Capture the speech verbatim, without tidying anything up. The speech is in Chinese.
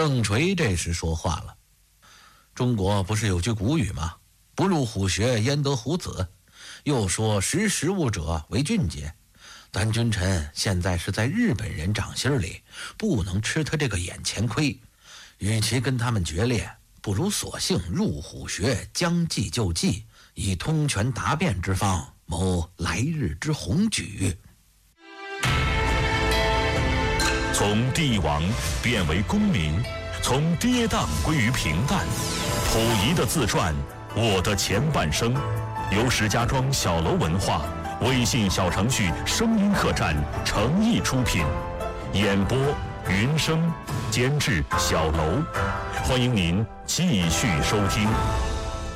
邓垂这时说话了：中国不是有句古语吗？不入虎穴焉得虎子，又说识时务者为俊杰。咱君臣现在是在日本人掌心里，不能吃他这个眼前亏，与其跟他们决裂，不如索性入虎穴，将计就计，以通权达变之方，谋来日之宏举。 从帝王变为公民，从跌宕归于平淡。溥仪的自传《我的前半生》，由石家庄小楼文化微信小程序声音客栈诚意出品，演播云生，监制小楼。欢迎您继续收听。